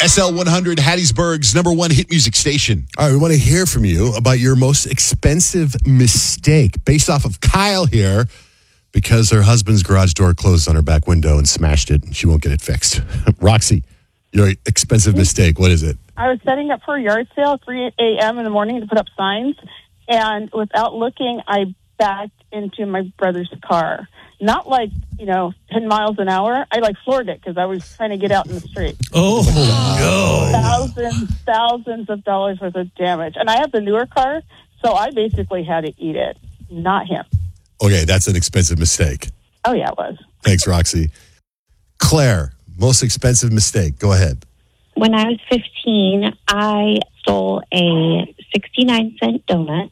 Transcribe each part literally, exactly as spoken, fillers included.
S L one hundred, Hattiesburg's number one hit music station. All right, we want to hear from you about your most expensive mistake based off of Kyle here because her husband's garage door closed on her back window and smashed it and she won't get it fixed. Roxy, your expensive mistake, what is it? I was setting up for a yard sale at three a.m. in the morning to put up signs, and without looking, I backed into my brother's car. Not like, you know, ten miles an hour. I like floored it because I was trying to get out in the street. Oh, no. Thousands, thousands of dollars worth of damage. And I have the newer car, so I basically had to eat it, not him. Okay, that's an expensive mistake. Oh, yeah, it was. Thanks, Roxy. Claire, most expensive mistake. Go ahead. When I was fifteen, I stole a sixty-nine cent donut,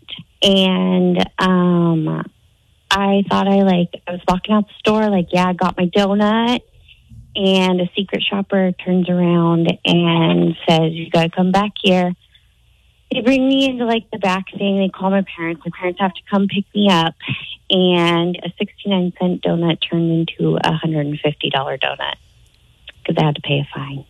and um, I thought I, like, I was walking out the store, like, yeah, I got my donut, and a secret shopper turns around and says, you got to come back here. They bring me into, like, the back thing. They call my parents. My parents have to come pick me up, and a sixty-nine cent donut turned into a one hundred fifty dollars donut because I had to pay a fine.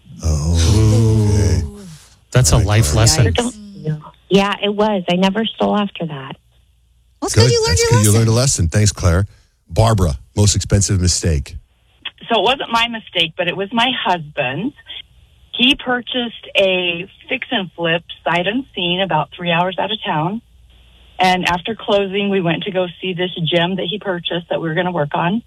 Oh, okay. That's a life lesson. Yeah, yeah, it was. I never stole after that. Well, it's good, good you learned That's your good. lesson. You learned a lesson. Thanks, Claire. Barbara, most expensive mistake. So it wasn't my mistake, but it was my husband's. He purchased a fix and flip sight unseen about three hours out of town. And after closing, we went to go see this gym that he purchased that we were going to work on.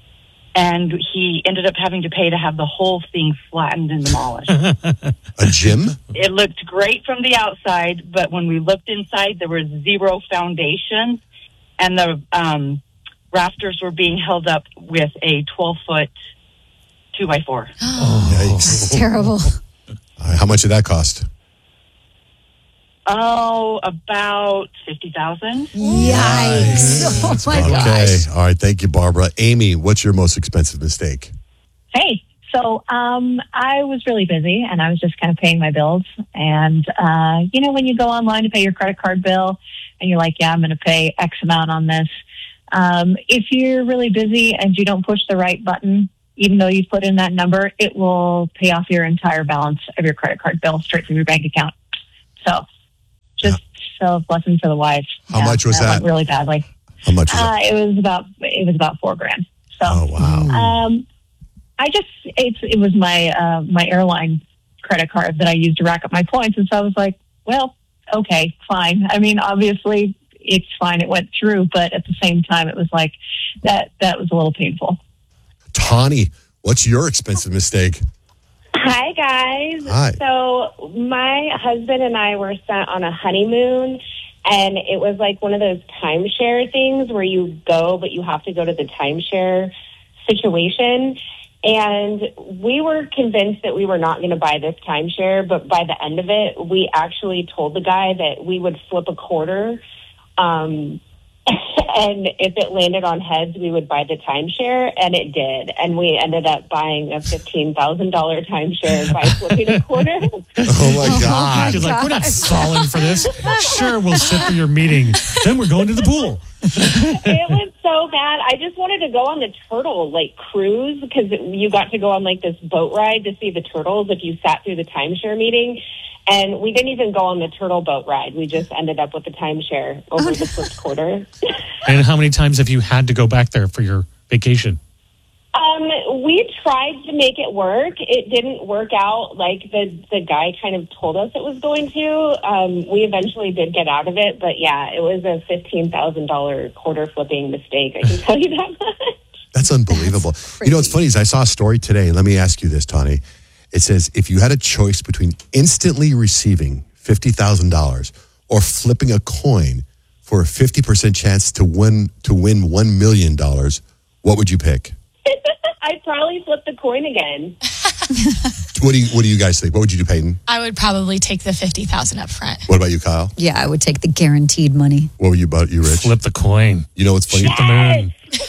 And he ended up having to pay to have the whole thing flattened and demolished. A gym? It looked great from the outside, but when we looked inside, there was zero foundation, and the um, rafters were being held up with a twelve-foot two by four. Oh, yikes. That's terrible. Uh, how much did that cost? Oh, about fifty thousand dollars. Yikes. Oh, my Okay. gosh. All right. Thank you, Barbara. Amy, what's your most expensive mistake? Hey, so um, I was really busy, and I was just kind of paying my bills. And, uh, you know, when you go online to pay your credit card bill, and you're like, yeah, I'm going to pay X amount on this. Um, if you're really busy and you don't push the right button, even though you put in that number, it will pay off your entire balance of your credit card bill straight from your bank account. So just so lesson for the wise. How much was that? Went really badly. How much was Uh, that? it was about it was about four grand. So Oh, wow. um, I just it's it was my uh, my airline credit card that I used to rack up my points, and so I was like, well, okay, fine. I mean, obviously it's fine. It went through, but at the same time, it was like that that was a little painful. Tawny, what's your expensive mistake? Hi, guys. Hi. So my husband and I were sent on a honeymoon, and it was like one of those timeshare things where you go, but you have to go to the timeshare situation. And we were convinced that we were not going to buy this timeshare, but by the end of it, we actually told the guy that we would flip a quarter, um, and if it landed on heads, we would buy the timeshare, and it did. And we ended up buying a fifteen thousand dollars timeshare by flipping a quarter. Oh, my God. She's like, we're not falling for this. Sure, we'll sit for your meeting. Then we're going to the pool. It was so bad. I just wanted to go on the turtle, like, cruise, because you got to go on, like, this boat ride to see the turtles if you sat through the timeshare meeting. And we didn't even go on the turtle boat ride. We just ended up with the timeshare over oh, the flipped quarter. And how many times have you had to go back there for your vacation? Um, we tried to make it work. It didn't work out like the, the guy kind of told us it was going to. Um, we eventually did get out of it. But, yeah, it was a fifteen thousand dollars quarter flipping mistake. I can tell you that much. That's unbelievable. That's you know, what's funny is I saw a story today. Let me ask you this, Tawny. It says, if you had a choice between instantly receiving fifty thousand dollars or flipping a coin for a fifty percent chance to win to win one million dollars, what would you pick? I'd probably flip the coin again. What do you What do you guys think? What would you do, Peyton? I would probably take the fifty thousand up front. What about you, Kyle? Yeah, I would take the guaranteed money. What were you about, you, Rich? Flip the coin. You know what's funny? Shoot the moon.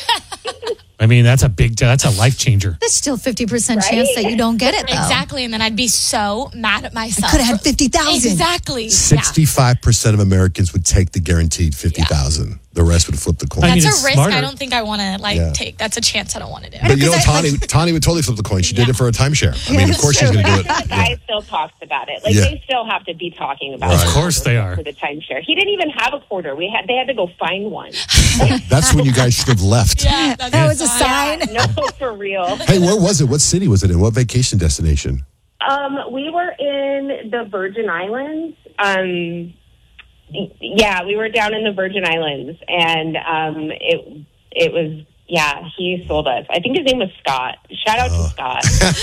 I mean, that's a big, that's a life changer. That's still fifty percent right? chance that you don't get it, though. Exactly, and then I'd be so mad at myself. I could have had fifty thousand. Exactly. Sixty-five percent of Americans would take the guaranteed fifty thousand. The rest would flip the coin. I mean, That's it's a risk smarter. I don't think I want to like Yeah. take. That's a chance I don't want to do. But you know, Tani, Tani would totally flip the coin. She did Yeah. it for a timeshare. I mean, of course she's going to do it. The guy still talks about it. Like Yeah. they still have to be talking about Right. it. Of course they are. For the timeshare. He didn't even have a quarter. We had they had to go find one. That's when you guys should have left. Yeah, that's That was a fine. sign. No, for real. Hey, where was it? What city was it in? What vacation destination? Um, we were in the Virgin Islands. Um, yeah, we were down in the Virgin Islands, and um, it it was yeah. He sold us. I think his name was Scott. Shout out to Scott.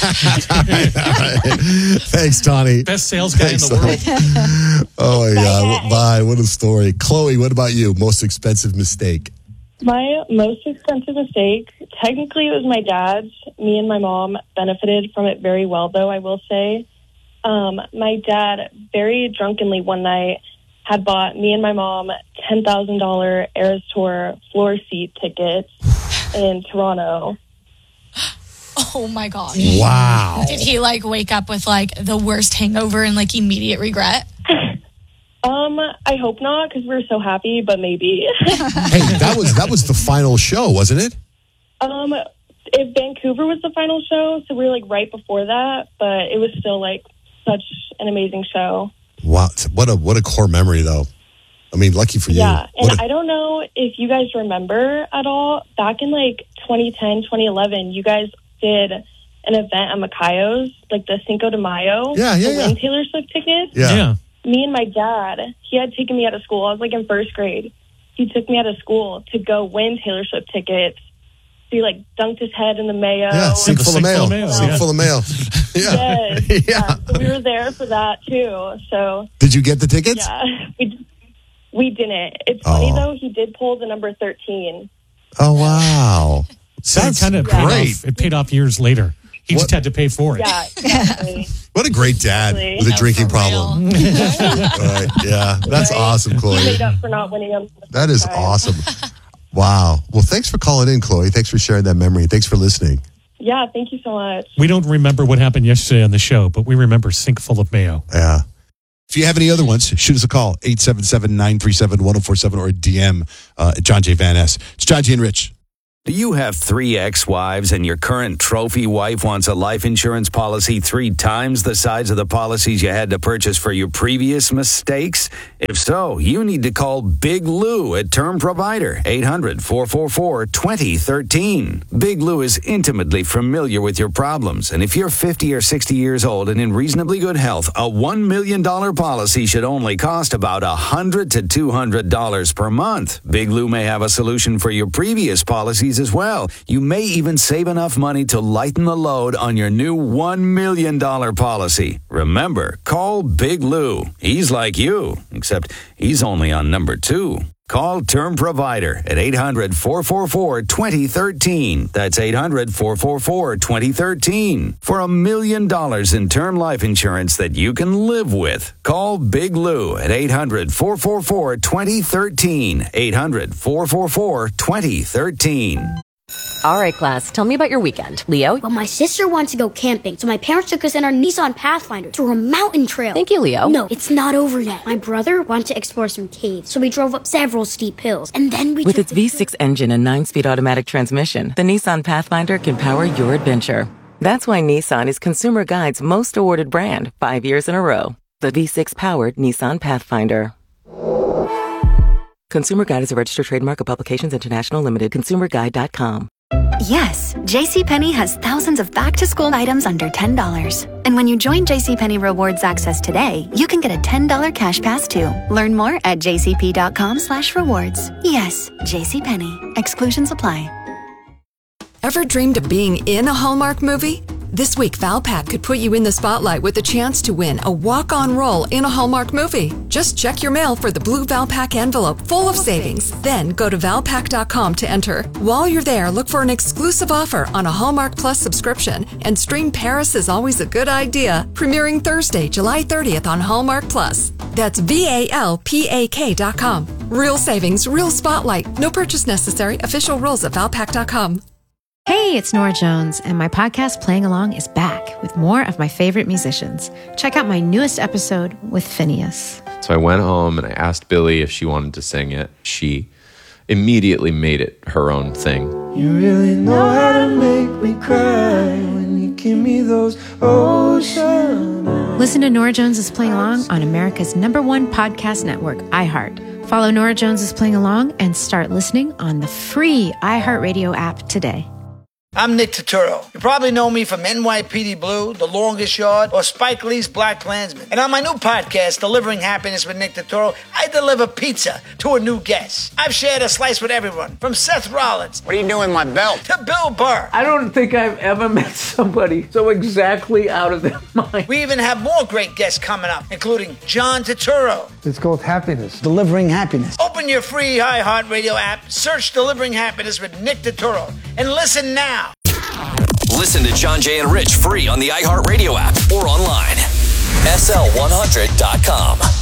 Thanks, Tani. Best sales guy Thanks, in the world. Oh, my God. Bye. Bye. What a story. Chloe, what about you? Most expensive mistake? My most expensive mistake, technically it was my dad's. Me and my mom benefited from it very well, though, I will say. Um, my dad, very drunkenly one night, had bought me and my mom ten thousand dollars Eras Tour floor seat tickets in Toronto. Oh my gosh. Wow. Did he like wake up with like the worst hangover and like immediate regret? Um, I hope not, because we were so happy, but maybe. Hey, that was that was the final show, wasn't it? um, if Vancouver was the final show, so we were like right before that, but it was still like such an amazing show. Wow. What a what a core memory, though. I mean, lucky for you. Yeah, and What a- I don't know if you guys remember at all, back in like twenty ten, twenty eleven, you guys did an event at Macayo's, like the Cinco de Mayo. Yeah, yeah, to yeah. win Taylor Swift tickets. yeah. Yeah. Me and my dad, he had taken me out of school. I was like in first grade. He took me out of school to go win Taylor Swift tickets. He like dunked his head in the mayo. Yeah, sink The full of sink full mail. of mail, Sink yeah. full of mail. Yeah. Yes. Yeah. Yeah. So we were there for that too. So Did you get the tickets? yeah, we, we didn't. It's funny Oh. though, he did pull the number thirteen. Oh, wow. So it That's kind of paid great. off. It paid off years later. He What- just had to pay for it. Yeah, exactly. What a great dad Really? with a No, drinking for real. problem. Right. Yeah. That's Right? awesome, He Chloe. made up for not winning them. That is time. awesome. Wow. Well, thanks for calling in, Chloe. Thanks for sharing that memory. Thanks for listening. Yeah, thank you so much. We don't remember what happened yesterday on the show, but we remember sink full of mayo. Yeah. If you have any other ones, shoot us a call, eight seven seven, nine three seven, one oh four seven, or a D M uh, at John J. Van Ness. It's John G. and Rich. Do you have three ex-wives and your current trophy wife wants a life insurance policy three times the size of the policies you had to purchase for your previous mistakes? If so, you need to call Big Lou at Term Provider, eight hundred, four four four, two oh one three. Big Lou is intimately familiar with your problems, and if you're fifty or sixty years old and in reasonably good health, a one million dollars policy should only cost about one hundred to two hundred dollars per month. Big Lou may have a solution for your previous policies as well. You may even save enough money to lighten the load on your new one million dollars policy. Remember, call Big Lou. He's like you, except he's only on number two. Call Term Provider at eight hundred, four four four, two oh one three. That's eight hundred, four four four, two oh one three. For a million dollars in term life insurance that you can live with. Call Big Lou at eight hundred, four four four, two oh one three. eight hundred, four four four, two oh one three. All right, class, tell me about your weekend. Leo? Well, my sister wants to go camping, so my parents took us in our Nissan Pathfinder through a mountain trail. Thank you, Leo. No, it's not over yet. My brother wanted to explore some caves, so we drove up several steep hills, and then we With took its the V six engine and nine-speed automatic transmission, the Nissan Pathfinder can power your adventure. That's why Nissan is Consumer Guide's most awarded brand, five years in a row. The V six-powered Nissan Pathfinder. Consumer Guide is a registered trademark of Publications International Limited. consumer guide dot com. Yes, JCPenney has thousands of back-to-school items under ten dollars. And when you join JCPenney Rewards Access today, you can get a ten dollars cash pass too. Learn more at jcp.com slash rewards. Yes, JCPenney. Exclusions apply. Ever dreamed of being in a Hallmark movie? This week, Valpak could put you in the spotlight with the chance to win a walk-on role in a Hallmark movie. Just check your mail for the blue Valpak envelope full of savings. Then go to valpak dot com to enter. While you're there, look for an exclusive offer on a Hallmark Plus subscription and stream Paris is Always a Good Idea, premiering Thursday, July thirtieth on Hallmark Plus. That's V A L P A K dot com. Real savings, real spotlight. No purchase necessary. Official rules at valpak dot com. Hey, it's Nora Jones, and my podcast Playing Along is back with more of my favorite musicians. Check out my newest episode with Phineas. So I went home and I asked Billy if she wanted to sing it. She immediately made it her own thing. You really know how to make me cry when you give me those ocean eyes. Listen to Norah Jones is Playing Along on America's number one podcast network, iHeart. Follow Norah Jones is Playing Along and start listening on the free iHeartRadio app today. I'm Nick Turturro. You probably know me from N Y P D Blue, The Longest Yard, or Spike Lee's Black Klansman. And on my new podcast, Delivering Happiness with Nick Turturro, I deliver pizza to a new guest. I've shared a slice with everyone, from Seth Rollins. What are you doing with my belt? To Bill Burr. I don't think I've ever met somebody so exactly out of their mind. We even have more great guests coming up, including John Turturro. It's called Happiness. Delivering Happiness. Open your free iHeartRadio app, search Delivering Happiness with Nick Turturro, and listen now. Listen to John, Jay, and Rich free on the iHeartRadio app or online. S L one hundred dot com.